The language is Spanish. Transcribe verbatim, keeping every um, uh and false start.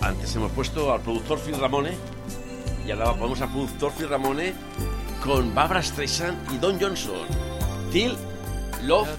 antes hemos puesto al productor Phil Ramone y ahora vamos al productor Phil Ramone con Barbra Streisand y Don Johnson. Till Love